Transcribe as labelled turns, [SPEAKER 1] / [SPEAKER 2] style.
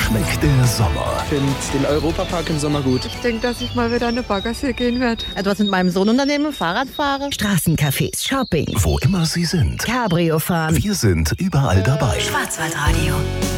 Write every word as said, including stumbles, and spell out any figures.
[SPEAKER 1] schmeckt der Sommer.
[SPEAKER 2] Ich finde den Europapark im Sommer gut.
[SPEAKER 3] Ich denke, dass ich mal wieder eine Baggersee gehen werde.
[SPEAKER 4] Etwas mit meinem Sohn unternehmen, Fahrrad fahren.
[SPEAKER 5] Straßencafés, Shopping.
[SPEAKER 1] Wo immer Sie sind.
[SPEAKER 5] Cabrio fahren.
[SPEAKER 1] Wir sind überall dabei.
[SPEAKER 5] Schwarzwaldradio.